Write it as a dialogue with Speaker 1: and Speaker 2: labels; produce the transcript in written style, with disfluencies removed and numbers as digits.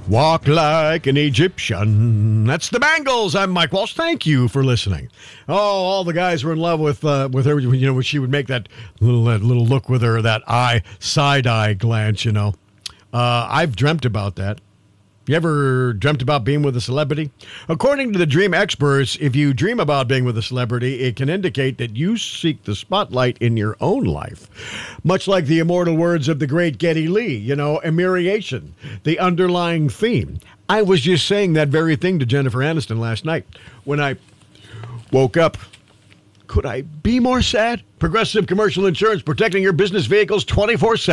Speaker 1: Walk like an Egyptian. That's the Bangles. I'm Mike Walsh. Thank you for listening. Oh, all the guys were in love with her. You know, when she would make that little look with her, that side eye glance. You know, I've dreamt about that. You ever dreamt about being with a celebrity? According to the dream experts, if you dream about being with a celebrity, it can indicate that you seek the spotlight in your own life. Much like the immortal words of the great Geddy Lee, you know, a myriation, the underlying theme. I was just saying that very thing to Jennifer Aniston last night when I woke up. Could I be more sad? Progressive Commercial Insurance, protecting your business vehicles 24/7.